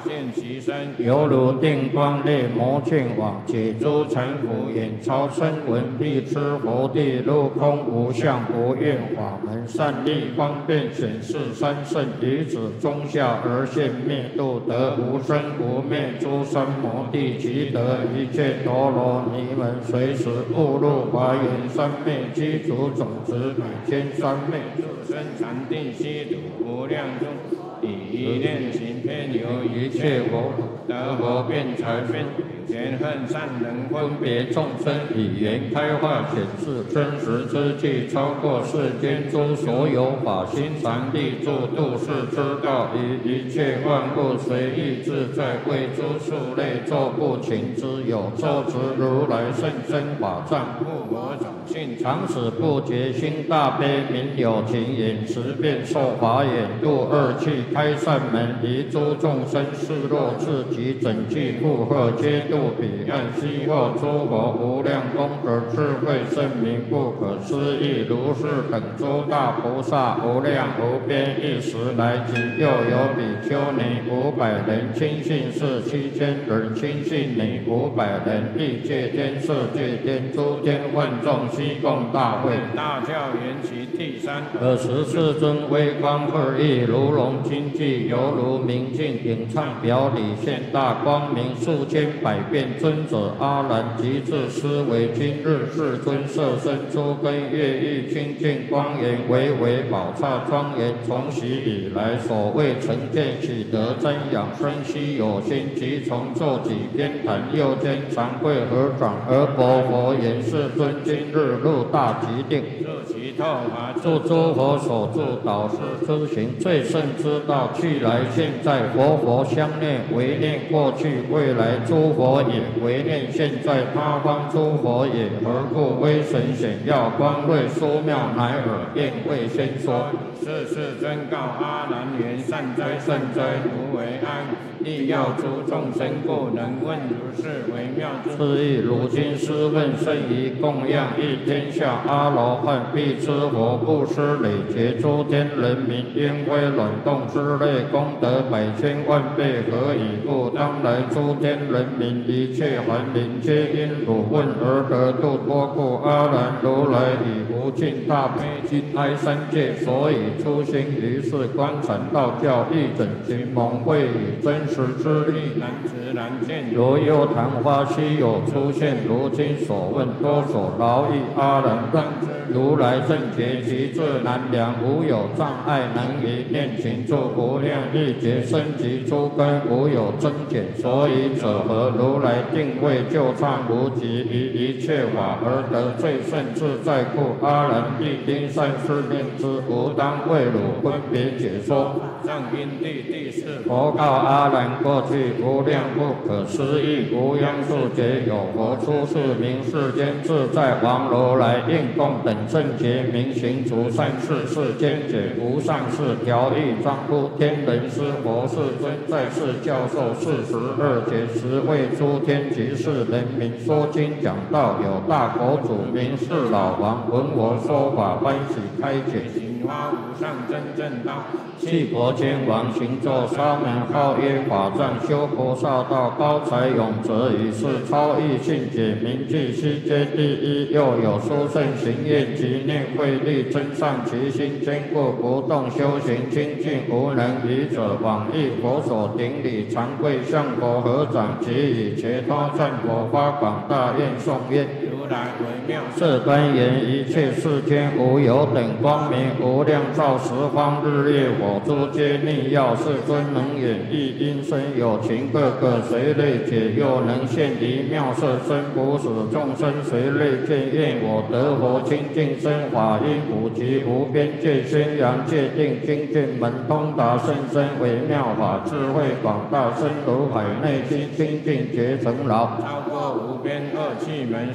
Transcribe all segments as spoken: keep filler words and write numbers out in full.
现其身， 犹如定光烈魔镜网，解诸尘浮，眼超声闻，必知佛地入空无相不愿法门，善利方便显示三圣离子，中下而现灭度得无生无灭，诸三摩地即得一切陀罗尼门，随时误入华严三昧，积足种子百千三昧， 生禅定悉土无量中。以一念行偏由一切佛得佛辩才变前恨善人分别众生以言开化显示真实之际，超过世间诸所有法，心常立住度世之道，以一切万物随意自在，为诸数类作不勤之有，作持如来圣身法藏， 故我种性常使不觉心大悲，明有情眼识变受法眼，度二气开善门，离诸众生示若自己整具负荷，皆度彼岸悉获诸佛无量功德智慧圣明不可思议，如是等诸大菩萨无量无边，一时来即又有比丘尼五百人，亲信是七千人，亲信女五百人，欲界天色界天诸天万众悉共大会。 大教缘起第三， 尔时世尊微光二翼，如龙金髻，犹如明镜，影唱表里现大光明，数千百变尊者阿难即至思维，今日世尊色身诸根乐意清净光严，唯唯宝刹庄严，从昔以来所谓成见喜得瞻仰生息有心，即从作己偏袒右肩长跪合掌，而薄佛言世尊今日入大极定， 入其透法助诸佛所助导师之行最胜之道，去来现在佛佛相念，唯念过去未来诸佛也，唯念现在他方诸佛也，何故威神显耀光瑞殊妙，乃尔便未先说。 是世尊告阿难言：善哉善哉，如为安。亦要诸众生故，能问如是微妙之是亦如今师问甚宜，供养一天下阿罗汉，必知佛布施累劫诸天人民，烟灰卵动之类功德百千万倍，何以故？当来诸天人民一切凡灵，皆因汝问而得度脱故。阿难如来以无尽大悲心哀三界，所以出行于世观禅道教，一整群蒙会以真实之力， 难知难见。 如幽昙花稀有出现，如今所问多所劳役。阿难让如来正觉极至难量，无有障碍，能以念情助无量亿劫生及诸根，无有增减。所以者何？如来定位就畅无极，于一切法而得最胜自在故。阿难必应善思念之，吾当为汝分别解说。 上因地第四， 佛告阿难：过去无量不可思议无央数劫，有佛出世名世间自在王如来，应供等正觉明行除善事，世间解无上士调御张乎天人师佛世尊，在世教授四十二劫时，为诸天及世人民说经讲道，有大佛祖名是老王，闻我说法，欢喜开解。 行花无上真正道， 弃佛天王行作沙门，号曰法藏，修菩萨道，高才永泽，以是超异性解明记，悉皆第一。又有殊胜行愿及念慧力，增上其心，坚固不动，修行清净无能愚者，往诣佛所顶礼，常跪向佛合掌，即以伽多赞佛，发广大愿颂曰： 如来为妙是端言一切世间无有等光明，无量照十方日月火珠皆逆耀，世尊能演绎因身有情，各个随类解，又能现离妙色身，不使众生随类见，愿我得佛清净身，法音普及无边界，宣扬界定精进门，通达甚深微妙法，智慧广大，深如海内心清净觉成牢， 超过无边恶趣门， 速大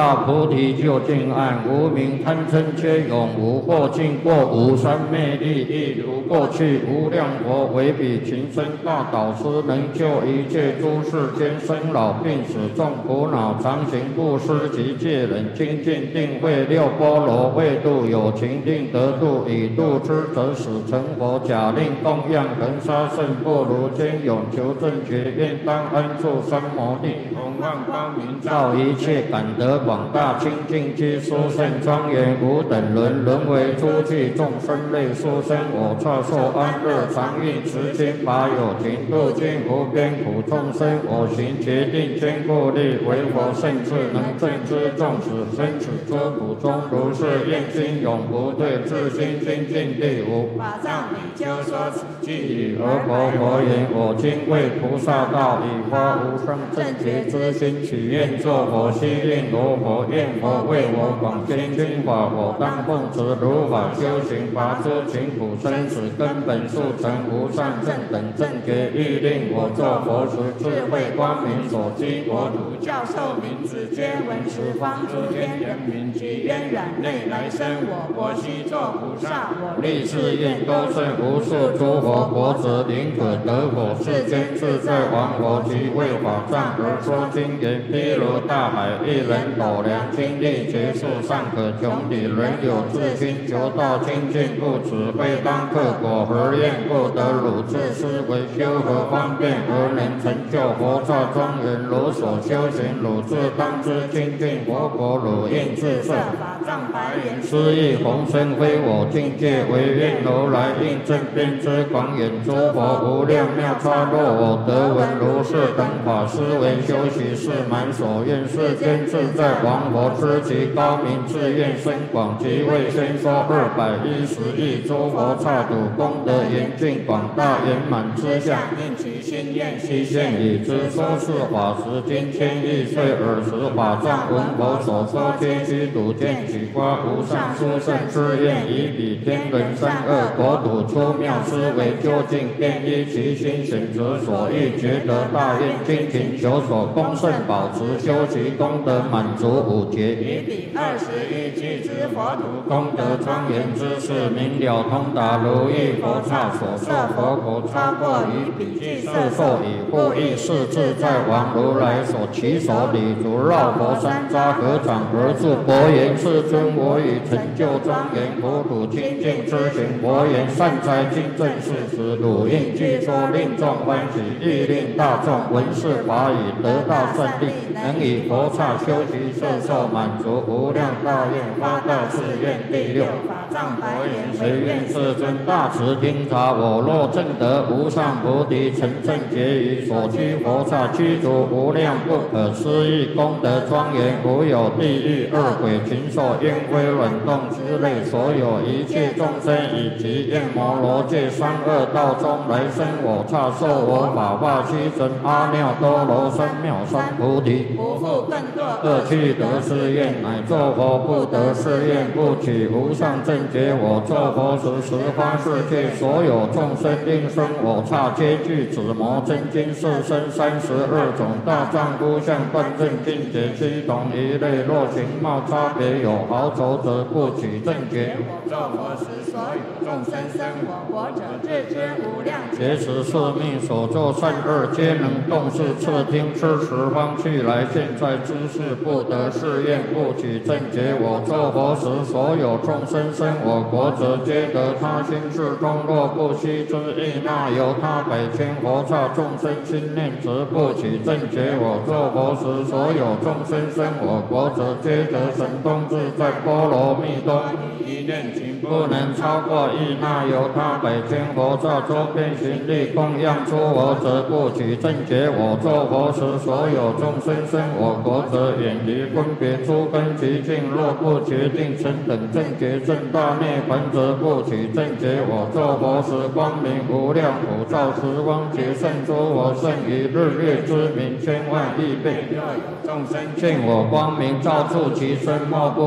大菩提究竟岸，无明贪嗔皆永无，或尽过无三昧力，亦如过去无量佛为彼情深大导师，能救一切诸世间生老病死众苦恼，常行布施及戒忍精进定慧六波罗未度有情定得度，以度之则使成佛，假令供养恒沙圣不如坚勇求正觉，愿当安住三摩地， 弘放光明照一切感得广大清净居殊胜庄严，无等伦沦为诸具众生类殊生，我刹受安乐常运持经法有情度尽无边苦众生，我行决定坚固力，为佛圣智能正知众使生死诸苦中，如是愿心永不退，自心精进第五。 法藏比丘说此句， 而佛佛言：我今为菩萨道，以发无上正觉之心，许愿作佛，悉令罗佛，愿佛为我广宣经法，我当奉持如法修行，拔诸勤苦生死根本，速成无上正等正觉，欲令我作佛时，智慧光明所居国土， 教授名字皆闻十方诸天人民，及渊远内来生我，我悉作菩萨，我立誓愿多胜无数诸佛，国者宁可得佛，世间自在王佛及为法藏而说经言，譬如大海，一人斗量，精力结束尚可穷底，人有自心求道清净，故此非当克果，何愿不得汝自思维修何方便而能成就佛刹庄严？如所修行，汝自当知清净佛果，汝应自设法藏白言， 斯亦弘身非我境界，唯愿如来应正遍知广远诸佛无量妙差，若我得闻如是等法，思维修习是满所愿，世间自在王佛知其高明，自愿深广，即为先说二百一十亿诸佛刹土，功德严峻广大圆满之相， 应其心愿悉现已知。说是法时，今千亿岁尔时，法藏闻佛所说皆须睹见取花无上殊胜之愿，以彼天人三恶国土出妙思维究竟，便依其心选择所欲觉得大愿，精勤求所恭圣保持修习功德满足五劫， 于彼二十亿俱之佛土， 功德庄严之事明了通达，如意佛刹所设佛国，超过于彼具色受以护益是自在王如来所起手礼足，绕佛山楂合掌而住，佛言：世尊，我已成就庄严国土清净之行。佛言：善哉，今正是时，汝应具说，令众欢喜，亦令大众闻是法语，得大胜利，能以佛刹修习摄受满足无量大愿，发大誓愿。第六。 法藏白言， 唯愿世尊大慈听察，我若证得无上菩提，成正觉于所居佛刹，居住无量不可思议功德庄严，无有地狱恶鬼禽兽烟灰卵动之类，所有一切众生以及焰摩罗界三恶道中来生我刹，受我法化须神阿耨多罗三藐三菩提， 不复更堕恶趣得是愿，乃作佛不得是愿，不取无上正觉。我作佛时，十方世界所有众生应生我刹，皆具紫魔真经四身三十二种大丈夫相，断正境界七同一类。若形貌差别有毫轴，则不取正觉。 我作佛时，所有众生生我国者，自知无量劫持是命所作善恶，皆能动视次听知十方去来，现在知识不得是愿，不取正觉。我作佛时，所有众生生我国者，皆得他心事中，若不悉之意，那由他百千佛刹众生心念，则不取正觉。我作佛时，所有众生生我国者，皆得神通自在波罗蜜多， 一念情不能超过意，那由他百千佛刹周遍行力供养出我者，不取正觉。我作佛时，所有众生生我国者，远离分别诸根极境，若不决定成等正觉正大涅槃，则不取正觉。我作佛时，光明无量，普照十方劫胜诸佛，胜于日月之明千万亿倍。 众生见我光明照触其身，莫不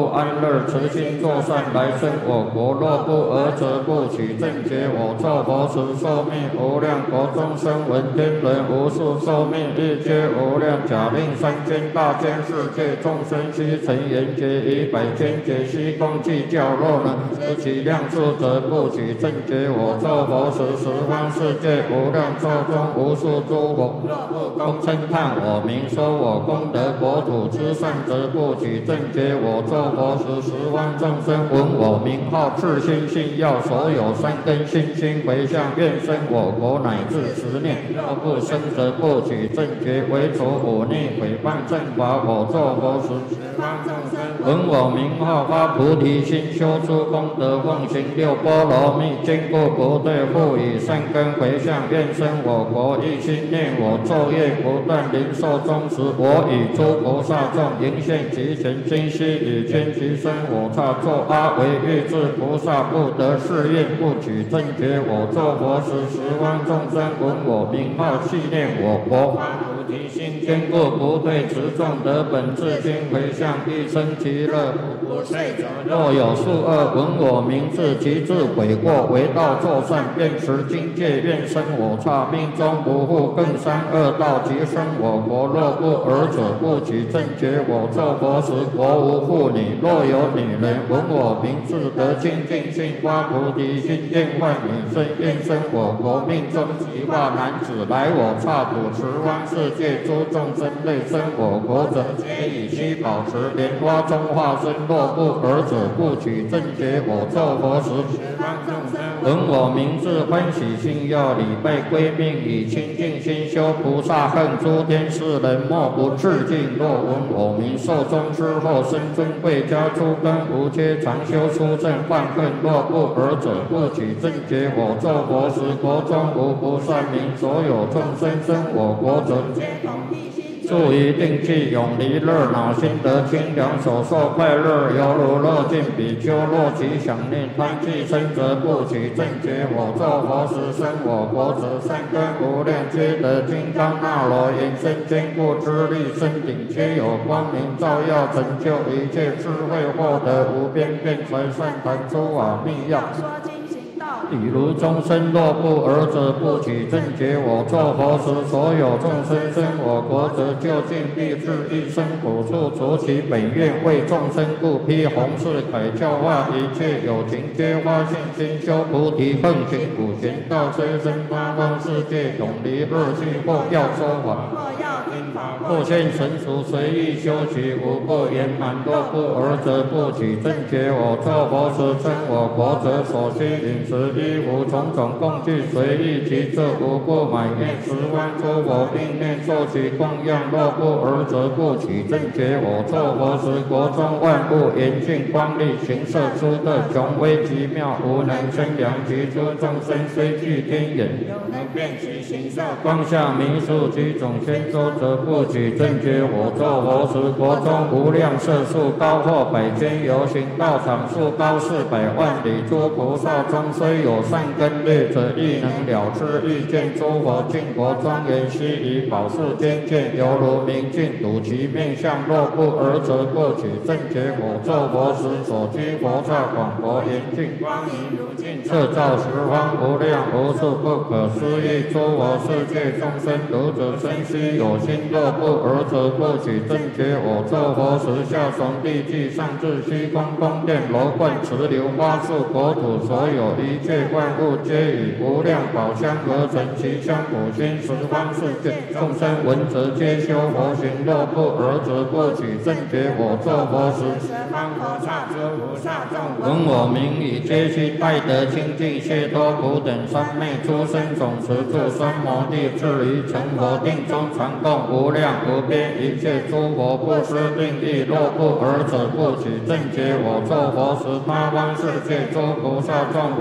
不安乐，慈心作善来生我国。若不尔者，不取正觉。我作佛时，寿命无量，国中生闻天人无数，寿命亦皆无量。假令三千大千世界众生悉成圆觉，以百千劫悉光寂教。若能知其量数者，不取正觉。我作佛时，十方世界无量寿中无数诸佛，若不恭称叹我名，说我功德国土之善者，不取正觉。我作佛时，十方众生闻我名号，自心信要，所有善根心心回向，愿生我国乃至十念。若不生者，不取正觉。为除忤逆毁谤正法，我作佛时，十方众生闻我名号，发菩提心，修诸功德，奉行六波罗蜜，坚固不退，复以善根回向，愿生我国。一心念我，昼夜不断，临寿终时，我与诸菩萨众迎现其前，今夕以千其身，我刹作阿惟越致菩萨，不得誓愿，不取正觉。我作佛时，十方众生闻我名号，系念我国，发菩提心，坚固不退，持众得本自心回向，一生其乐，不睡者。若有数恶闻我名字，其自悔过，为道作善，便持境界，愿生我刹，命中不复更三恶道，即生我国。若不尔者，不取正觉。我作佛时，国无妇女。若有女人闻我名字，得清净心，发菩提心，愿万女生，愿生我国。命中即化男子，来我刹土，十方世界诸众生类生我国者，皆以七宝池莲花中化身。若不尔者，不取正觉。我作佛时，十方众生闻我名字，欢喜心要，礼拜归命，以清净心修菩萨恨，诸天世人莫不致敬。若闻我名，寿终之后，生尊贵家，诸根无缺，常修出正犯恨。若不尔者，不取正觉。我作佛时，国中无不善名，所有众生生我国者，皆同一心。住于定气，永离热恼，心得清凉，所受快乐，犹如乐尽比丘。若其想念贪气生者，不取正觉。我作佛时，生我国者，善根无量，皆得金刚那罗延伸坚固之力，身顶皆有光明照耀，成就一切智慧，获得无边辩才善谈诸法密要。比如众生若不尔者，不取正觉。我作佛时，所有众生生我国者，究竟必至一生苦处，除其本愿，为众生故，披弘誓铠，教化一切有情，皆发信心，修菩提，奉行普贤道，虽生八方世界，永离恶趣，或要说法，或要听法，或现成熟，随意修习，无不圆满。若不尔者，不取正觉。我作佛时，称我国者，所需饮食衣服种种供具，随意其这无不满愿。十方诸佛并念受其供养。若不尔者，不取正觉。我作佛时，国中万物严峻光丽，形色殊特，雄威极妙，无能生量。其诸众生虽具天眼，有能辨其形色，光下弥数其种千洲者，不取正觉。我作佛时，国中无量色数，高或百千由行道场，数高四百万里。诸菩萨中虽有善根劣者，亦能了知欲见诸佛净国庄严，悉以宝树坚见，犹如明镜，睹其面相。若不尔者，不取正觉。我作佛时，所居佛刹广博严净，光明如镜，摄照十方无量无数不可思议诸佛世界众生。读者生悉有心，若不尔者，不取正觉。我作佛时，下从地际，上至虚空宫殿楼观池流花树国土，所有一切万物，皆以无量宝香而成，其香普熏十方世界众生闻者，皆修佛行。若不尔者，不取正觉。我作佛时，十方佛刹诸菩萨众闻我名，以皆悉拜得清净解脱苦等三昧出生种持住三摩地，至于成佛定中，传供无量无边一切诸佛，不施定力。若不尔者，不取正觉。我作佛时，八方世界诸菩萨众闻我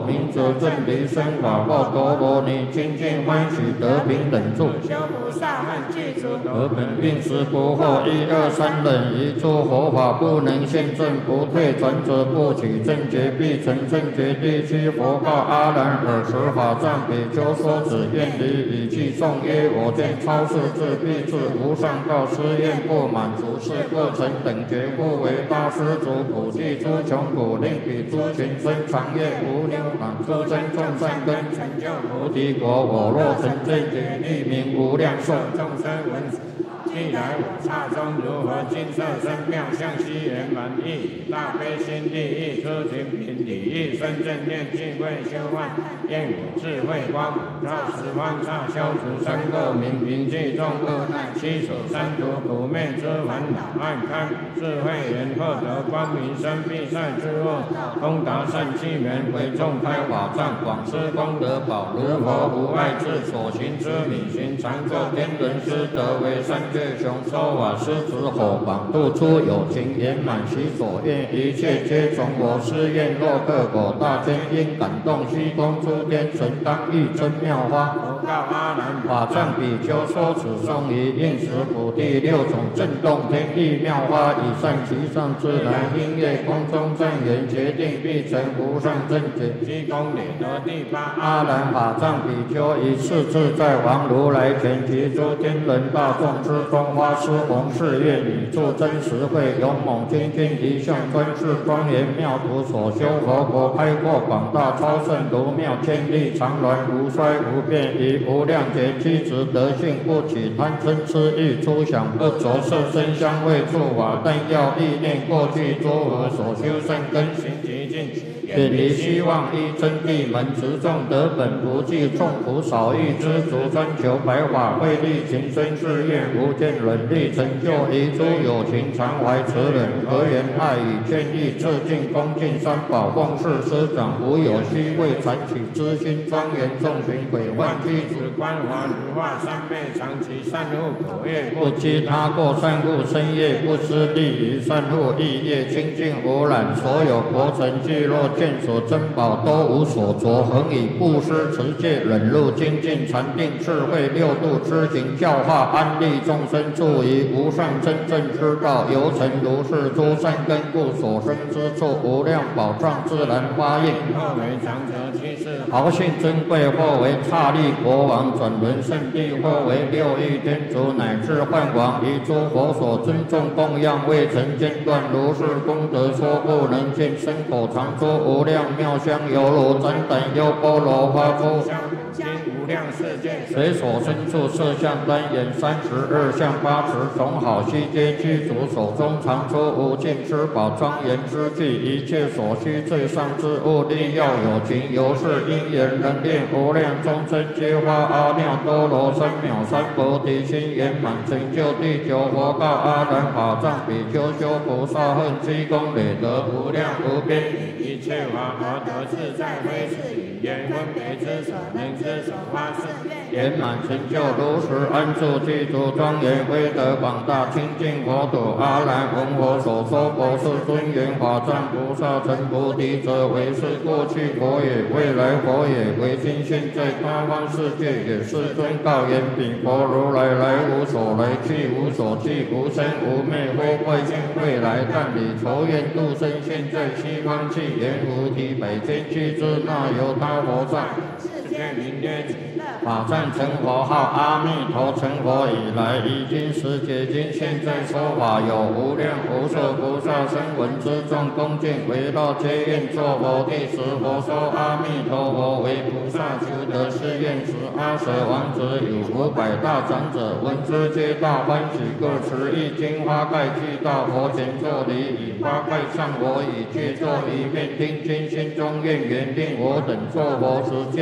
明者正离生法报陀罗尼，清净欢喜得平等住。 修菩萨恨具足， 而本并时不惑，一二三忍，一诸佛法不能现证，不退转者不取正觉，必成正觉。第七佛告阿难：尔时法藏比丘说子愿离，以记众曰：我见超世智必至无上道，施愿不满足，是过程等觉，故为大施主普济诸穷苦，令彼诸群生长业无量满，诸增众善根成就菩提果。我若成正觉，立名无量寿。 众生闻既来我刹中，如何金色身妙相悉圆满意，大悲心地意，出群品礼意，生正念净慧修幻，愿我智慧光普照十方刹，消除三垢明，平济众恶难，七所三途苦灭之烦恼，暗开智慧眼，获得光明生必赛之物，通达善气门，为众开法藏，广施功德宝，如佛无碍智，所行之理行常作天人师德为三界雄说法师子火榜，度出有情圆满其所愿，一切皆从我施愿。若克果大天因感动虚空诸天神，当欲真妙花。佛告阿难：法藏比丘说此颂于应时普第六种震动天地妙花，以善其上自然音乐空中正言，决定必成无上正觉。七公里得第八阿难法藏比丘以次自在王如来前，及诸天人大众之中，花施弘誓愿，以助真实慧，勇猛精进一向专事庄严妙土所修佛国，开阔广大超胜如妙千里，常鸾无衰无变，以无量劫机智德性，不起贪嗔痴欲，出想不着色身香味触法，但要意念过去诸佛所修善根行极尽，远离希望依真谛门，持众得本不计，众苦少欲知足，专求白法慧力，情深誓愿无间忍力，成就一诸有情常怀慈忍，和言爱语劝义，致敬恭敬三宝，奉事师长，无有虚伪传取之心，庄严众群鬼幻具子观华如化，三昧长期善护口业，不积他过善护身业，不失利于善护意业，清净无染，所有国城聚落见所珍宝都无所着，恒以布施持戒忍辱精进禅定智慧六度知行教化，安利众生，助于无上真正之道，由成如是诸善根故，所生之处无量宝藏自然发现。或为长者居士，豪姓珍贵；或为刹利国王，转轮圣地；或为六欲天竺，乃至梵王，以诸佛所尊重供养，未曾间断。如是功德说不能尽，身口常说无量妙香，犹如展胆优波罗花出经无量世界，随所身处色相端严，三十二相八十种好悉皆具足，手中常出无尽之宝，庄严之具，一切所需最上之物，力要有情，由是因缘能令无量众生皆发阿耨多罗三藐三菩提心，圆满成就第九佛告阿难法藏比丘修菩萨恨七功累得无量无边，以一切法而得自在，非是语言分别之所能之所发誓，圆满成就如实安住具足庄严威德广大清净佛土。阿难闻佛所说佛是尊严法藏菩萨成菩提者，为是过去佛也，未来佛也，为今现在他方世界也。世尊告言：彼佛如来来无所来，去无所去，无生无灭，非怪现未来，但以仇怨度生现在西方去，言无体百千俱之那由他佛在。世界名曰法藏成佛号阿弥陀，成佛以来，已经十解经，现在说法有无量无数菩萨声闻之众恭敬围绕，皆愿作佛。第十佛说阿弥陀佛为菩萨求得是愿时，阿舍王子有五百大长者闻之，皆大欢喜，各持一经花盖具到佛前作礼，以花盖上我以皆作一遍，听经心中愿缘令我等作佛时，皆如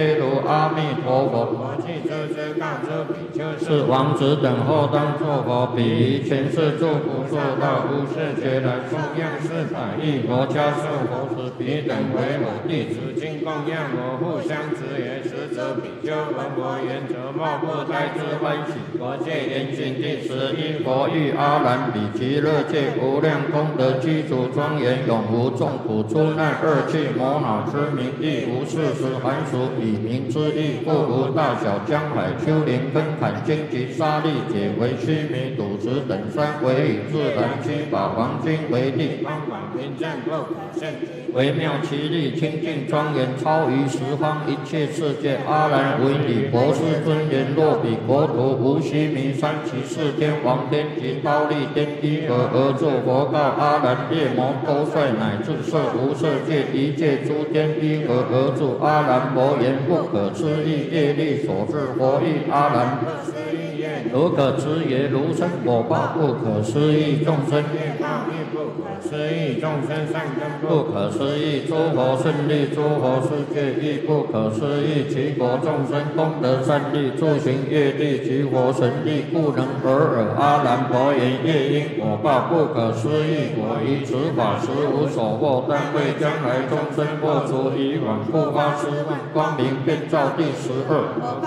阿弥陀佛。 我既知之告诸比丘是王子等后当作佛，彼于前世诸不受到无世界来供养四百亿佛家寿佛时，彼等为我弟子。 今供养我互相之言，实则比丘闻我言者，莫不胎之欢喜。我戒严经第十一， 佛欲阿难比极乐界无量功德具足庄严，永无众苦出难二气魔恼之名，亦无事实寒暑以名之意，故无大小江海丘陵根坎荆棘沙砾解为须弥赌石等山，为以自然七宝黄金为地， 方广平正不可胜极。 微妙其力清净庄严，超于十方一切世界。阿难闻以博士尊言，若彼国土无须弥山，其四天王天及忉利天依何而作佛告阿难：夜魔多帅乃至色无色界一切诸天依何而住？阿难佛言：不可思议业力所致。佛欲阿难：如可知也？如生果报不可思议，众生业报亦不可思议，众生善根不可思议，诸佛胜利，诸佛世界亦不可思议。其国众生功德善利，诸行业力及佛神力，故能尔尔。阿难佛言：业因果报不可思议，我于此法实无所获，但为将来众生破除以往，故发十万光明，遍照第十二。